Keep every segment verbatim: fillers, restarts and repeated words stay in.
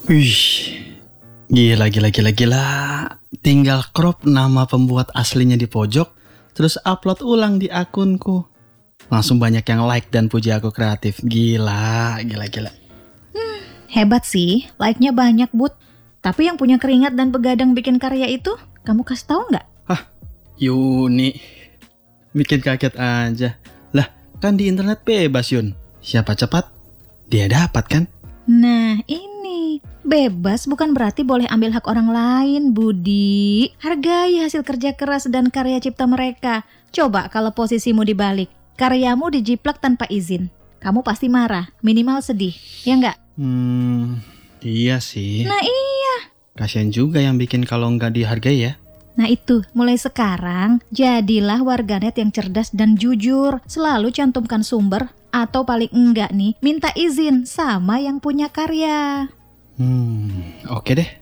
Wih, gila gila gila gila. Tinggal crop nama pembuat aslinya di pojok, terus upload ulang di akunku. Langsung banyak yang like dan puji aku kreatif. Gila, gila gila. Hmm, hebat sih, like-nya banyak, Bud. Tapi yang punya keringat dan begadang bikin karya itu, kamu kasih tahu nggak? Hah, Yuni, bikin kaget aja. Lah, kan di internet bebas, Yun. Siapa cepat, dia dapat kan? Nah, ini bebas bukan berarti boleh ambil hak orang lain, Budi. Hargai hasil kerja keras dan karya cipta mereka. Coba kalau posisimu dibalik, karyamu dijiplak tanpa izin. Kamu pasti marah, minimal sedih, ya nggak? Hmm, iya sih. Nah iya. Kasian juga yang bikin kalau nggak dihargai ya. Nah itu, mulai sekarang jadilah warganet yang cerdas dan jujur. Selalu cantumkan sumber atau paling enggak nih, minta izin sama yang punya karya. Hmm, oke deh.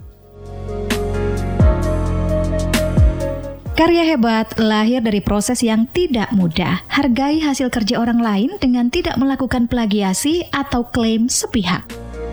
Karya hebat lahir dari proses yang tidak mudah. Hargai hasil kerja orang lain dengan tidak melakukan plagiasi atau klaim sepihak.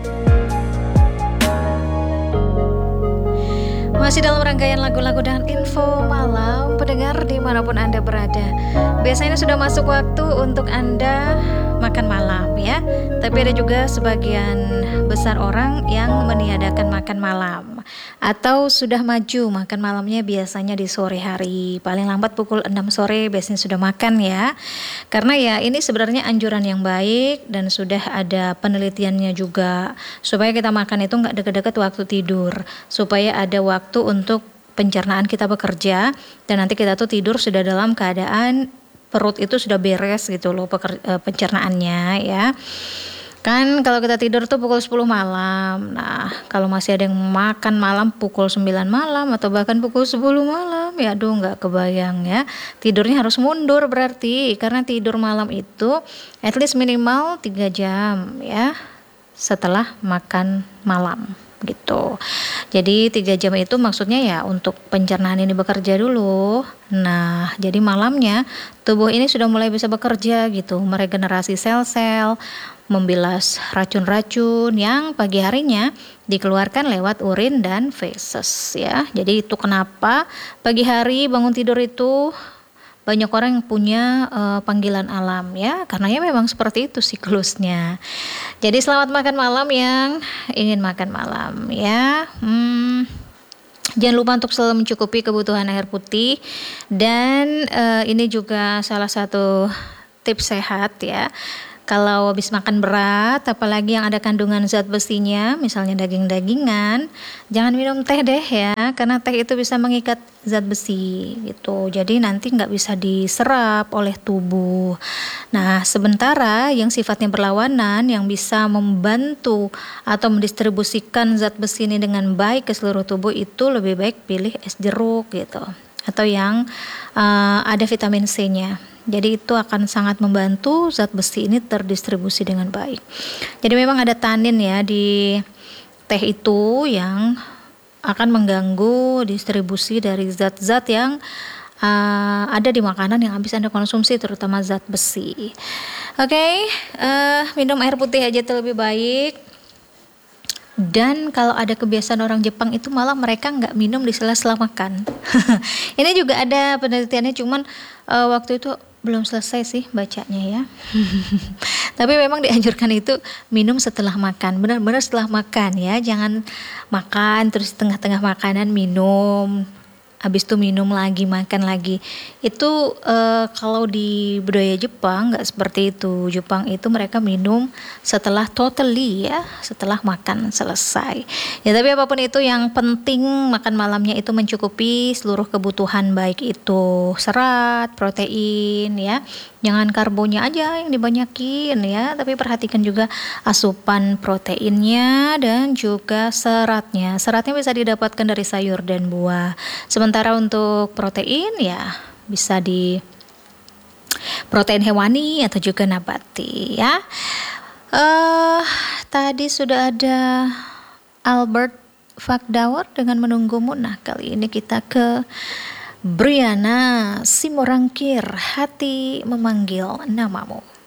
Masih dalam rangkaian lagu-lagu dan info malam, pendengar dimanapun Anda berada. Biasanya sudah masuk waktu untuk Anda makan malam ya. Tapi ada juga sebagian besar orang yang meniadakan makan malam. Atau sudah maju makan malamnya biasanya di sore hari. Paling lambat pukul enam sore biasanya sudah makan ya. Karena ya ini sebenarnya anjuran yang baik dan sudah ada penelitiannya juga. Supaya kita makan itu gak deket-deket waktu tidur. Supaya ada waktu untuk pencernaan kita bekerja. Dan nanti kita tuh tidur sudah dalam keadaan perut itu sudah beres gitu loh peker, pencernaannya ya. Kan kalau kita tidur tuh pukul sepuluh malam. Nah, kalau masih ada yang makan malam pukul sembilan malam atau bahkan pukul sepuluh malam, ya aduh nggak kebayang ya. Tidurnya harus mundur berarti, karena tidur malam itu at least minimal tiga jam ya setelah makan malam gitu. Jadi tiga jam itu maksudnya ya untuk pencernaan ini bekerja dulu. Nah, jadi malamnya tubuh ini sudah mulai bisa bekerja gitu, meregenerasi sel-sel, membilas racun-racun yang pagi harinya dikeluarkan lewat urin dan feses ya. Jadi itu kenapa pagi hari bangun tidur itu banyak orang yang punya uh, panggilan alam ya, karena ya memang seperti itu siklusnya. Jadi selamat makan malam yang ingin makan malam ya. Hmm, jangan lupa untuk selalu mencukupi kebutuhan air putih dan uh, ini juga salah satu tips sehat ya. Kalau habis makan berat, apalagi yang ada kandungan zat besinya, misalnya daging-dagingan, jangan minum teh deh ya, karena teh itu bisa mengikat zat besi gitu. Jadi nanti nggak bisa diserap oleh tubuh. Nah, sementara yang sifatnya berlawanan, yang bisa membantu atau mendistribusikan zat besi ini dengan baik ke seluruh tubuh itu lebih baik pilih es jeruk gitu, atau yang uh, ada vitamin C-nya. Jadi itu akan sangat membantu zat besi ini terdistribusi dengan baik. Jadi memang ada tanin ya di teh itu yang akan mengganggu distribusi dari zat-zat yang uh, ada di makanan yang habis Anda konsumsi, terutama zat besi. Oke, okay, uh, minum air putih aja itu lebih baik. Dan kalau ada kebiasaan orang Jepang itu malah mereka nggak minum di sela-sela makan. Ini juga ada penelitiannya, cuman uh, waktu itu belum selesai sih bacanya ya. Tapi memang dianjurkan itu minum setelah makan, benar-benar setelah makan ya. Jangan makan terus tengah-tengah makanan minum, habis itu minum lagi, makan lagi. Itu uh, kalau di budaya Jepang nggak seperti itu. Jepang itu mereka minum setelah totally ya, setelah makan selesai. Ya tapi apapun itu yang penting makan malamnya itu mencukupi seluruh kebutuhan, baik itu serat, protein ya. Jangan karbonya aja yang dibanyakin ya, tapi perhatikan juga asupan proteinnya dan juga seratnya. Seratnya bisa didapatkan dari sayur dan buah. Sementara untuk protein ya bisa di protein hewani atau juga nabati ya. Uh, tadi sudah ada Albert Fakdawar dengan Menunggumu. Nah kali ini kita ke Briana Simorangkir, Hati Memanggil Namamu.